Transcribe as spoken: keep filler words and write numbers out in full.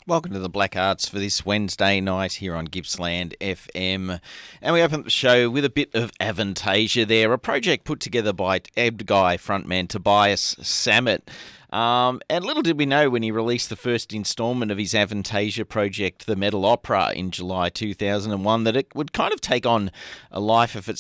Welcome to the Black Arts for this Wednesday night here on Gippsland F M. And we open the show with a bit of Avantasia there, a project put together by Edguy frontman Tobias Sammet. Um, and little did we know when he released the first instalment of his Avantasia project, The Metal Opera, in July two thousand one, that it would kind of take on a life of its